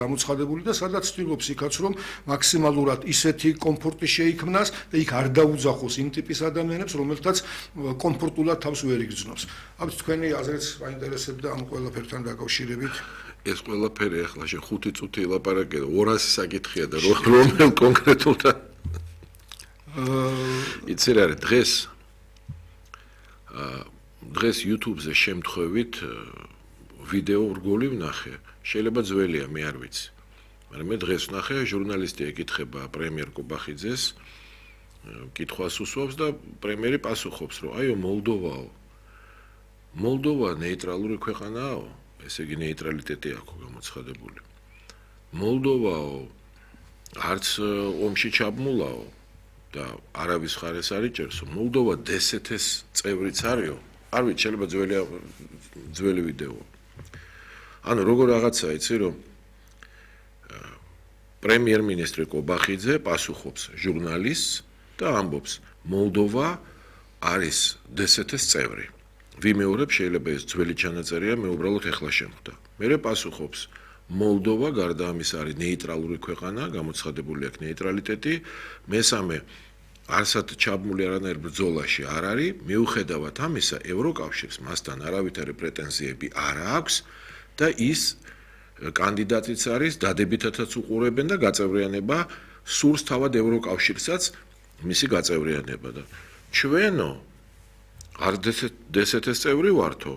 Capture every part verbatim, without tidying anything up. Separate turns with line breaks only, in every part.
გამოცხადებული და სადაც ცდილობს იქაც რომ მაქსიმალურად ისეთი კომფორტი შეიქმნას და იქ არ დაუძახოს იმ ტიპის ადამიანებს, რომელთაც კომფორტულად თავს ვერ იგრძნობს. ამით თქვენი აზრიც აინტერესებდა ამ ყველაფერთან დაკავშირებით.
ეს ყველაფერი ახლა შე ხუთი წუთი ელაპარაკე და ორასი საკითხია და რომელ კონკრეტულად იცი რა არის დღეს დღეს YouTube-ზე შემთხვევით ვიდეო რგოლი ვნახე. შეიძლება ძველია, მე არ ვიცი. მაგრამ მე დღეს ვნახე, ჟურნალისტი ეკითხება პრემიერ კობახიძეს, კითხვას უსვამს და პრემიერი პასუხობს, რომ აიო მოლდოვაო. მოლდოვა ნეიტრალური ქვეყანაა, ესე იგი ნეიტრალიტეტი აქვს გამოცხადებული. მოლდოვაო არც ომში ჩაბმულაო და არავის ხარეს არ იჭერს, მოლდოვა დსთ-ს წევრიც არისო. არ ვიცი, შეიძლება ძველია ძველი ვიდეოა. ანუ როგორ რაღაცა იცი რომ პრემიერ-მინისტრი კობახიძე პასუხობს ჟურნალისტს და ამბობს მოლდოვა არის დსთ-ს წევრი. ვიმეორებ შეიძლება ეს ძველი ჩანაწერია, მე უბრალოდ ეხლა შემხვდა. მერე პასუხობს მოლდოვა გარდა ამისა არის ნეიტრალური ქვეყანა, გამოცხადებული აქვს ნეიტრალიტეტი, მესამე არსად ჩაბმული არანაირ ბრძოლაში არ არის, მიუხედავად ამისა ევროკავშირს მასთან არავითარი პრეტენზიები არ აქვს. და ის კანდიდატიც არის, დადებითათაც უყურებენ და გაწევრიანება სურს თავად ევროკავშირსაც მისი გაწევრიანება და ჩვენო არ დსთ-ს წევრი ვართო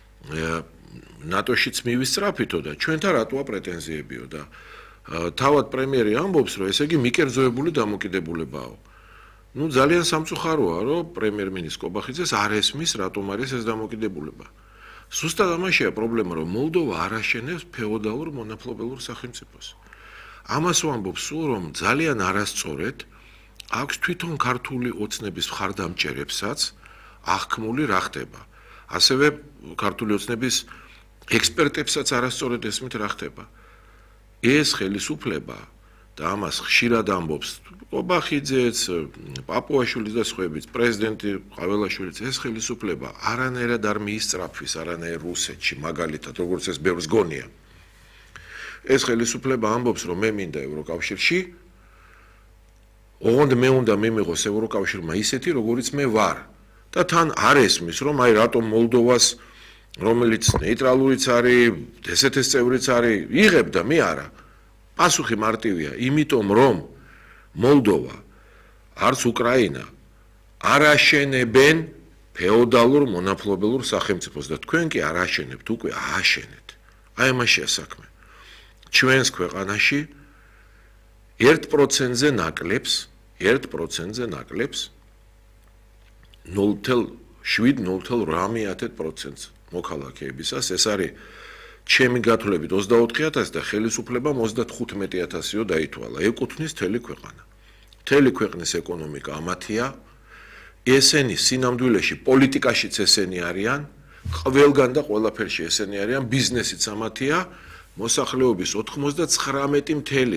ნატოშიც მივისწრაფითო და ჩვენთან რატოა პრეტენზიებიო და თავად პრემიერი ამბობს რომ ესე იგი მიკერძოებული დამოკიდებულებაო. ნუ ძალიან სამწუხაროა რომ პრემიერ-მინისტრის კობახიძეს არ ესმის რატომ არის ეს დამოკიდებულება. Ზუსტად ამაშია პრობლემა, რომ მოლდოვა არ აშენებს ფეოდალურ მონაპლობელურ სახელმწიფოს. ამას ვამბობს სულ, რომ ძალიან არასწორად აქვს თვითონ ქართული ოცნების მხარდამჭერებსაც აღქმული რა ხდება. ასევე ქართული ოცნების ექსპერტებსაც არასწორად ესმით რა ხდება. ეს ხელისუფლება და ამას ხშირად ამბობს კობახიძეც, პაპუაშვილიც და სხვაებიც, პრეზიდენტი ყაველაშვილიც, ეს ხელისუფლება არანაირად არ მიისწრაფვის არანაირ რუსეთში, მაგალითად, როგორც ეს ბევრს გონია. ეს ხელისუფლება ამბობს, რომ მე მინდა ევროკავშირში, ოღონდ მე უნდა მიმიღოს ევროკავშირმა ისეთი, როგორიც მე ვარ. და თან არ ესმის, რომ აი რატომ მოლდოვას, რომელიც ნეიტრალურიც არის, დსთ-ს წევრიც არის, იღებ და მე არა. პასუხი მარტივია, იმიტომ რომ მოლდოვა არც უკრაინა არ აშენებენ ფეოდალურ მონაპლობელურ სახელმწიფოს და თქვენ კი არ აშენებთ, უკვე ააშენეთ. აი ამაშია საქმე. ჩვენს ქვეყანაში ერთ პროცენტზე ნაკლებს, ერთ პროცენტზე ნაკლებს ნულ ათეულ შვიდ ნულ ათეულ რამე პროცენტს მოქალაქეებისას, ეს არის ჩემი გათვლებით ოცდაოთხი ათასი და ხელისუფლებამ ოცდათხუთმეტი ათასიო დაითვალა. ეკუთვნის მთელი ქვეყანა. მთელი ქვეყნის ეკონომიკა ამათია. ესენი სინამდვილეში პოლიტიკაშიც ესენი არიან, ყველგან და ყველაფერში ესენი არიან, ბიზნესიც ამათია, მოსახლეობის ოცდათხმეტი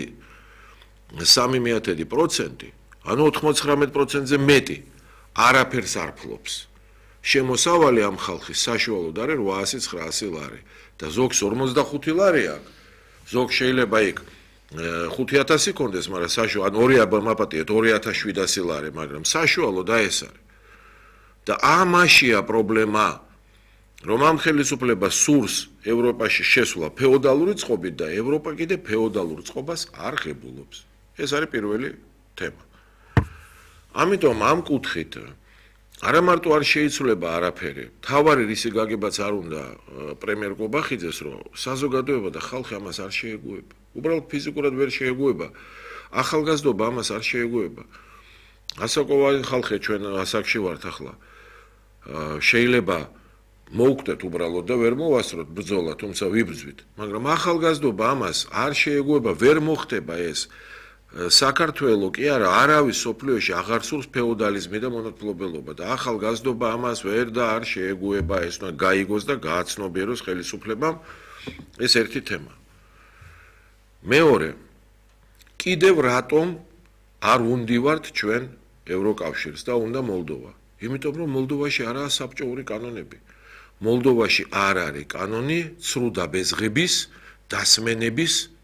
ნული სამი პროცენტი, ანუ ოცდათხმეტ პროცენტზე მეტი არაფერს არ ფლობს. შემოსავალი ამ ხალხის საშუალოდ არის რვაასი ცხრაასი ლარი. და ზოგს ორმოცდახუთი ლარი აქვს. ზოგს შეიძლება იქ ხუთი ათასი კონდეს, მაგრამ საშუალო ან ორი მაპატიეთ ორი ათას შვიდასი ლარი, მაგრამ საშუალოდ აი ეს არის. და ამაშია პრობლემა, რომ ამ ხელისუფლებას სურს ევროპაში შესვლა ფეოდალური წყობით და ევროპა კიდე ფეოდალურ წყობას არ ღებულობს. ეს არის პირველი თემა. ამიტომ ამ კუთხით არა მარტო არ შეიცვლება არაფერი, თავარი რისი გაგებაც არ უნდა პრემიერ კობახიძეს, რომ საზოგადოება და ხალხი ამას არ შეეგუება. უბრალოდ ფიზიკურად ვერ შეეგუება. ახალგაზრდობა ამას არ შეეგუება. ასაკოვანი ხალხი ჩვენ ასაკში ვართ ახლა. შეიძლება მოვკვდეთ უბრალოდ და ვერ მოვასწროთ ბრძოლა, თუმცა ვიბრძვით. მაგრამ ახალგაზრდობა ამას არ შეეგუება, ვერ მოხდება ეს. საქართველო კი არა, არავის სოფლიოში აღარ სურს ფეოდალიზმი და მონაპლობელობა და ახალგაზრდობა ამას ვერ და არ შეეგუება, ეს უნდა გაიგოს და გააცნობიეროს ხელისუფლებამ. ეს ერთი თემა. მეორე, კიდევ რატომ არ უნდივართ ჩვენ ევროკავშირს და უნდა მოლდოვა? იმიტომ რომ მოლდოვაში არაა საბჭოური კანონები. მოლდოვაში არ არის კანონი ცრუ დაბეზღების, დასმენების